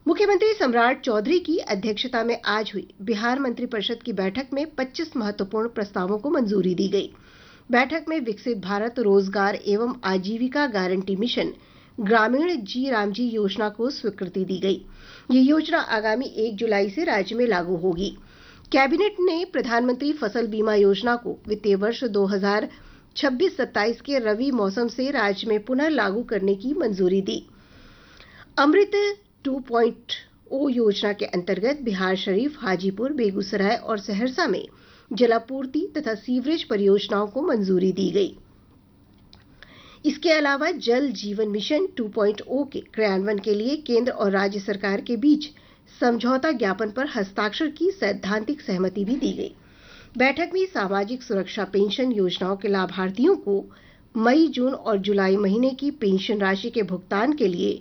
मुख्यमंत्री सम्राट चौधरी की अध्यक्षता में आज हुई बिहार मंत्रिपरिषद की बैठक में 25 महत्वपूर्ण प्रस्तावों को मंजूरी दी गई। बैठक में विकसित भारत रोजगार एवं आजीविका गारंटी मिशन ग्रामीण जी रामजी योजना को स्वीकृति दी गई। ये योजना आगामी 1 जुलाई से राज्य में लागू होगी। कैबिनेट ने प्रधानमंत्री फसल बीमा योजना को वित्तीय वर्ष 2026-27 के रबी मौसम से राज्य में पुनः लागू करने की मंजूरी दी। अमृत 2.0 योजना के अंतर्गत बिहार शरीफ, हाजीपुर, बेगूसराय और सहरसा में जलापूर्ति तथा सीवरेज परियोजनाओं को मंजूरी दी गई। इसके अलावा जल जीवन मिशन 2.0 के क्रियान्वयन के लिए केंद्र और राज्य सरकार के बीच समझौता ज्ञापन पर हस्ताक्षर की सैद्धांतिक सहमति भी दी गई। बैठक में सामाजिक सुरक्षा पेंशन योजनाओं के लाभार्थियों को मई, जून और जुलाई महीने की पेंशन राशि के भुगतान के लिए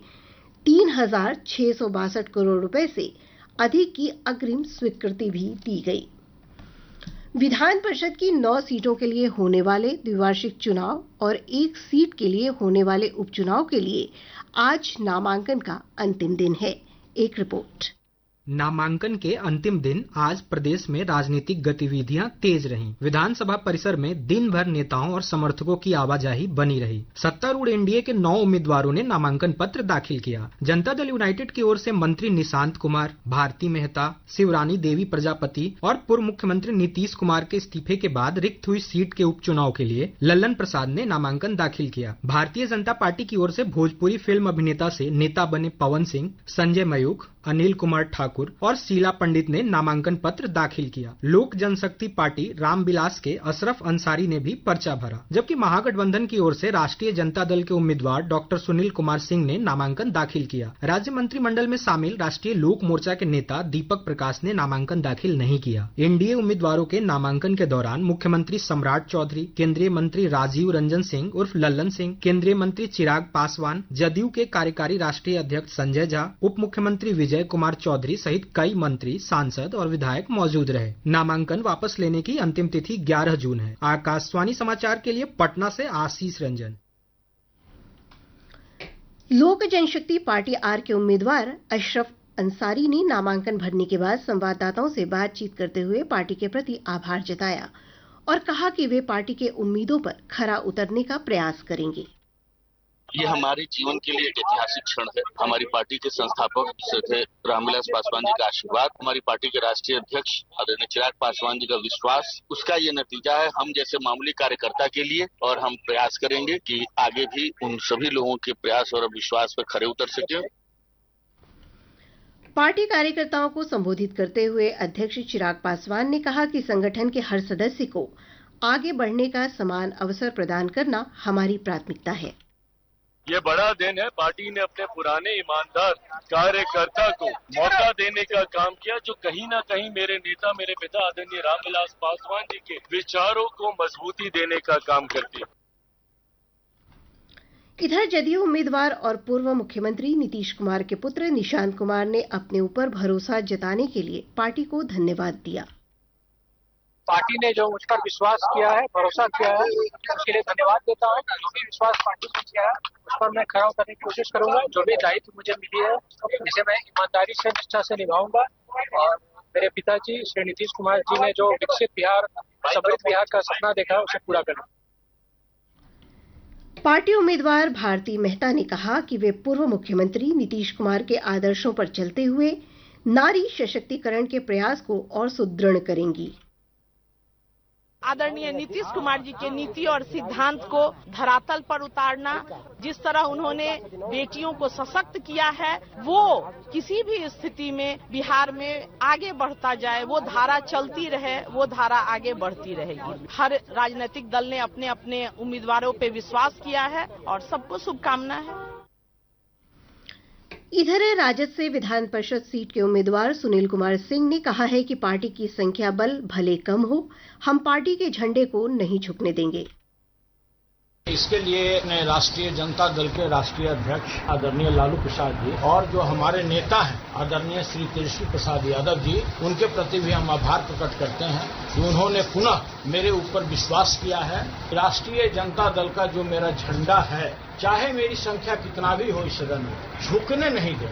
3,662 करोड़ रुपए से अधिक की अग्रिम स्वीकृति भी दी गई। विधान परिषद की 9 सीटों के लिए होने वाले द्विवार्षिक चुनाव और 1 सीट के लिए होने वाले उपचुनाव के लिए आज नामांकन का अंतिम दिन है। एक रिपोर्ट। नामांकन के अंतिम दिन आज प्रदेश में राजनीतिक गतिविधियां तेज रहीं। विधानसभा परिसर में दिन भर नेताओं और समर्थकों की आवाजाही बनी रही। सत्तारूढ़ एनडीए के 9 उम्मीदवारों ने नामांकन पत्र दाखिल किया। जनता दल यूनाइटेड की ओर से मंत्री निशांत कुमार, भारती मेहता, शिवरानी देवी प्रजापति और पूर्व मुख्यमंत्री नीतीश कुमार के इस्तीफे के बाद रिक्त हुई सीट के उपचुनाव के लिए लल्लन प्रसाद ने नामांकन दाखिल किया। भारतीय जनता पार्टी की ओर से भोजपुरी फिल्म अभिनेता से नेता बने पवन सिंह, संजय मयूख, अनिल कुमार ठाकुर और शीला पंडित ने नामांकन पत्र दाखिल किया। लोक जनशक्ति पार्टी रामविलास के अशरफ अंसारी ने भी पर्चा भरा, जबकि महागठबंधन की ओर से राष्ट्रीय जनता दल के उम्मीदवार डॉक्टर सुनील कुमार सिंह ने नामांकन दाखिल किया। राज्य मंत्रिमंडल में शामिल राष्ट्रीय लोक मोर्चा के नेता दीपक प्रकाश ने नामांकन दाखिल नहीं किया। एनडीए उम्मीदवारों के नामांकन के दौरान मुख्यमंत्री सम्राट चौधरी, केंद्रीय मंत्री राजीव रंजन सिंह उर्फ लल्लन सिंह, केंद्रीय मंत्री चिराग पासवान, जदयू के कार्यकारी राष्ट्रीय अध्यक्ष संजय झा, उप मुख्यमंत्री विजय कुमार चौधरी सहित कई मंत्री, सांसद और विधायक मौजूद रहे। नामांकन वापस लेने की अंतिम तिथि 11 जून है। आकाशवाणी समाचार के लिए पटना से आशीष रंजन। लोक जनशक्ति पार्टी आर के उम्मीदवार अशरफ अंसारी ने नामांकन भरने के बाद संवाददाताओं से बातचीत करते हुए पार्टी के प्रति आभार जताया और कहा कि वे पार्टी के उम्मीदों पर खरा उतरने का प्रयास करेंगे। ये हमारे जीवन के लिए एक ऐतिहासिक क्षण है। हमारी पार्टी के संस्थापक थे रामविलास पासवान जी का आशीर्वाद, हमारी पार्टी के राष्ट्रीय अध्यक्ष आदरणीय चिराग पासवान जी का विश्वास, उसका ये नतीजा है हम जैसे मामूली कार्यकर्ता के लिए। और हम प्रयास करेंगे कि आगे भी उन सभी लोगों के प्रयास और विश्वास पर खरे उतर सके। पार्टी कार्यकर्ताओं को संबोधित करते हुए अध्यक्ष चिराग पासवान ने कहा कि संगठन के हर सदस्य को आगे बढ़ने का समान अवसर प्रदान करना हमारी प्राथमिकता है। ये बड़ा दिन है। पार्टी ने अपने पुराने ईमानदार कार्यकर्ता को मौका देने का काम किया, जो कहीं ना कहीं मेरे नेता, मेरे पिता आदरणीय रामविलास पासवान जी के विचारों को मजबूती देने का काम करती है। इधर जदयू उम्मीदवार और पूर्व मुख्यमंत्री नीतीश कुमार के पुत्र निशांत कुमार ने अपने ऊपर भरोसा जताने के लिए पार्टी को धन्यवाद दिया। पार्टी ने जो मुझ पर विश्वास किया है, भरोसा किया है, उसके लिए धन्यवाद देता हूँ। जो भी विश्वास पार्टी ने किया है उस पर मैं खरा उतरने की कोशिश करूंगा। जो भी दायित्व मुझे मिली है जिसे मैं ईमानदारी से, निष्ठा से निभाऊंगा। और मेरे पिताजी श्री नीतीश कुमार जी ने जो विकसित बिहार, समृद्ध बिहार का सपना देखा है उसे पूरा करना। पार्टी उम्मीदवार भारती मेहता ने कहा कि वे पूर्व मुख्यमंत्री नीतीश कुमार के आदर्शों पर चलते हुए नारी सशक्तिकरण के प्रयास को और सुदृढ़ करेंगी। आदरणीय नीतीश कुमार जी के नीति और सिद्धांत को धरातल पर उतारना, जिस तरह उन्होंने बेटियों को सशक्त किया है, वो किसी भी स्थिति में बिहार में आगे बढ़ता जाए, वो धारा चलती रहे, वो धारा आगे बढ़ती रहेगी। हर राजनीतिक दल ने अपने अपने उम्मीदवारों पे विश्वास किया है और सबको शुभकामना है। इधर राजद से विधान परिषद सीट के उम्मीदवार सुनील कुमार सिंह ने कहा है कि पार्टी की संख्या बल भले कम हो, हम पार्टी के झंडे को नहीं झुकने देंगे। इसके लिए अपने राष्ट्रीय जनता दल के राष्ट्रीय अध्यक्ष आदरणीय लालू प्रसाद जी और जो हमारे नेता हैं आदरणीय श्री तेजस्वी प्रसाद यादव जी, उनके प्रति भी हम आभार प्रकट करते हैं कि उन्होंने पुनः मेरे ऊपर विश्वास किया है। राष्ट्रीय जनता दल का जो मेरा झंडा है, चाहे मेरी संख्या कितना भी हो इस सदन में, झुकने नहीं दें।